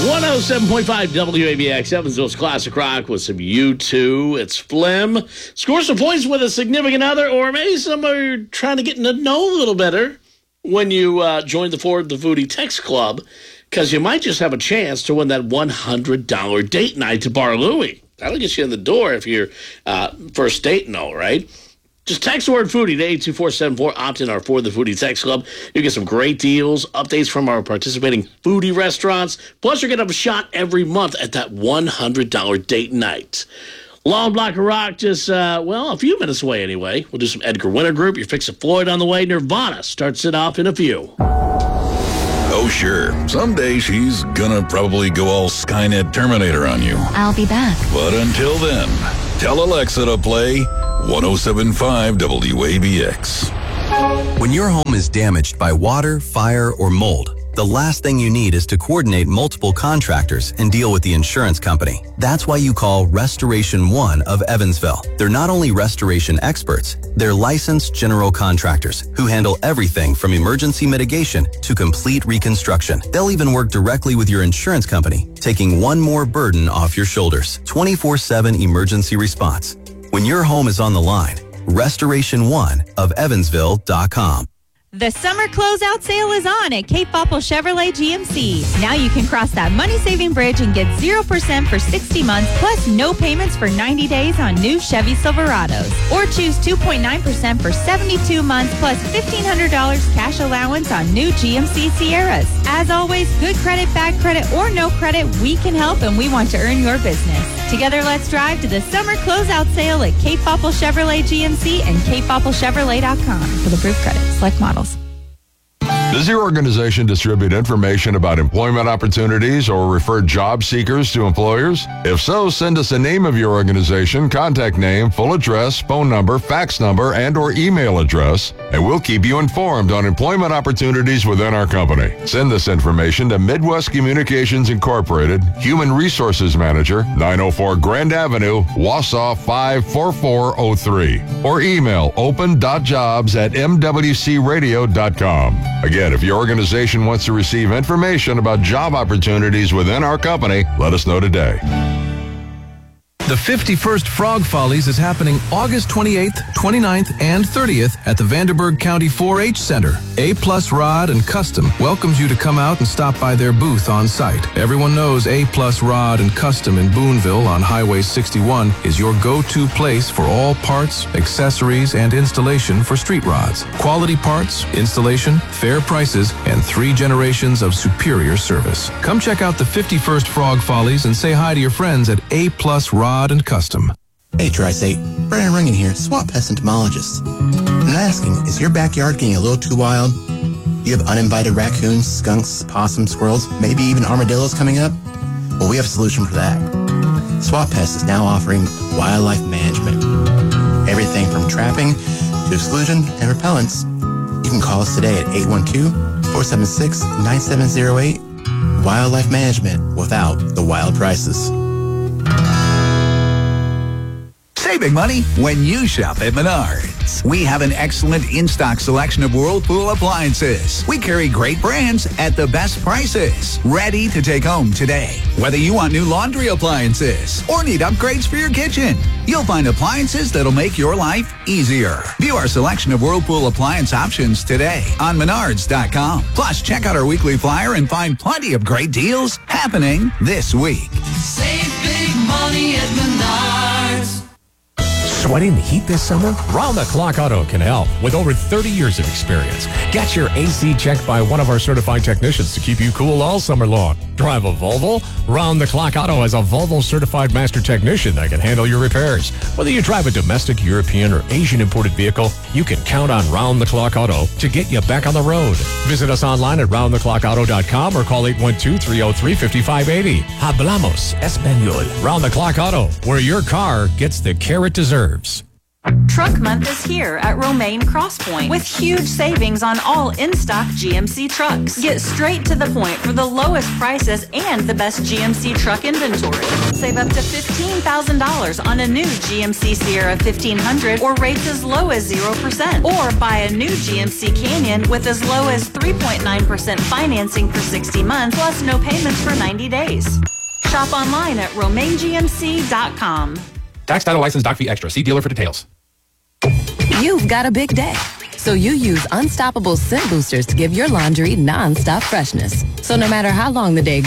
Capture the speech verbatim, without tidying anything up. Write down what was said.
one oh seven point five W A B X, Evansville's Classic Rock with some U two. It's Flim. Score some points with a significant other, or maybe somebody you're trying to get to know a little better when you uh, join the Ford the Foodie Text Club, because you might just have a chance to win that one hundred dollars date night to Bar Louie. That'll get you in the door if you're uh, first date and all, right? Just text the word foodie to eight two four seven four. Opt in our For the Foodie Text Club. You get some great deals, updates from our participating foodie restaurants. Plus, you're going to have a shot every month at that one hundred dollars date night. Long Block of Rock just, uh, well, a few minutes away anyway. We'll do some Edgar Winter Group. You're fixing Floyd on the way. Nirvana starts it off in a few. Oh, sure. Someday she's gonna probably go all Skynet Terminator on you. I'll be back. But until then, tell Alexa to play one oh seven point five W A B X. When your home is damaged by water, fire, or mold, the last thing you need is to coordinate multiple contractors and deal with the insurance company. That's why you call Restoration One of Evansville. They're not only restoration experts, they're licensed general contractors who handle everything from emergency mitigation to complete reconstruction. They'll even work directly with your insurance company, taking one more burden off your shoulders. twenty-four seven emergency response. When your home is on the line, Restoration One of Evansville dot com. The summer closeout sale is on at Cape Popple Chevrolet G M C. Now you can cross that money-saving bridge and get zero percent for sixty months, plus no payments for ninety days on new Chevy Silverados. Or choose two point nine percent for seventy-two months, plus fifteen hundred dollars cash allowance on new G M C Sierras. As always, good credit, bad credit, or no credit, we can help and we want to earn your business. Together, let's drive to the summer closeout sale at Cape Popple Chevrolet G M C and Cape Popple Chevrolet dot com for the proof credit. Select models. Does your organization distribute information about employment opportunities or refer job seekers to employers? If so, send us a name of your organization, contact name, full address, phone number, fax number, and or email address, and we'll keep you informed on employment opportunities within our company. Send this information to Midwest Communications Incorporated, Human Resources Manager, nine oh four Grand Avenue, Wausau five four four oh three, or email open dot jobs at m w c radio dot com. Again, if your organization wants to receive information about job opportunities within our company, let us know today. The fifty-first Frog Follies is happening August twenty-eighth, twenty-ninth, and thirtieth at the Vanderburgh County four H Center. A Plus Rod and Custom welcomes you to come out and stop by their booth on site. Everyone knows A Plus Rod and Custom in Boonville on Highway sixty-one is your go-to place for all parts, accessories, and installation for street rods. Quality parts, installation, fair prices, and three generations of superior service. Come check out the fifty-first Frog Follies and say hi to your friends at A Plus Rod and Custom. Hey, Tri-State. Brandon Ringen here, Swamp Pest Entomologist. I'm asking, is your backyard getting a little too wild? Do you have uninvited raccoons, skunks, possums, squirrels, maybe even armadillos coming up? Well, we have a solution for that. Swamp Pest is now offering wildlife management. Everything from trapping to exclusion and repellents. You can call us today at eight one two, four seven six, nine seven zero eight. Wildlife management without the wild prices. Save big money when you shop at Menards. We have an excellent in-stock selection of Whirlpool appliances. We carry great brands at the best prices. Ready to take home today. Whether you want new laundry appliances or need upgrades for your kitchen, you'll find appliances that'll make your life easier. View our selection of Whirlpool appliance options today on Menards dot com. Plus, check out our weekly flyer and find plenty of great deals happening this week. Save big money at Menards. Sweating the heat this summer? Round the Clock Auto can help with over thirty years of experience. Get your A C checked by one of our certified technicians to keep you cool all summer long. Drive a Volvo? Round the Clock Auto has a Volvo certified master technician that can handle your repairs. Whether you drive a domestic, European, or Asian imported vehicle, you can count on Round the Clock Auto to get you back on the road. Visit us online at round the clock auto dot com or call eight one two, three oh three, five five eight oh. Hablamos Español. Round the Clock Auto, where your car gets the care it deserves. Truck Month is here at Romaine Crosspoint with huge savings on all in-stock G M C trucks. Get straight to the point for the lowest prices and the best G M C truck inventory. Save up to fifteen thousand dollars on a new G M C Sierra fifteen hundred or rates as low as zero percent. Or buy a new G M C Canyon with as low as three point nine percent financing for sixty months plus no payments for ninety days. Shop online at romaine g m c dot com. Tax, title, license, doc fee extra. See dealer for details. You've got a big day, so you use Unstoppable Scent Boosters to give your laundry non-stop freshness. So no matter how long the day goes,